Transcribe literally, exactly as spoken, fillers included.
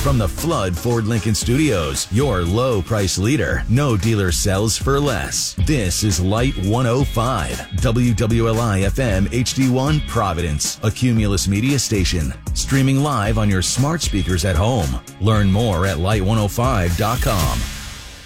From the Flood Ford Lincoln Studios, your low price leader. No dealer sells for less. This is Light one oh five, W W L I F M H D one Providence, a Cumulus media station. Streaming live on your smart speakers at home. Learn more at light one oh five dot com.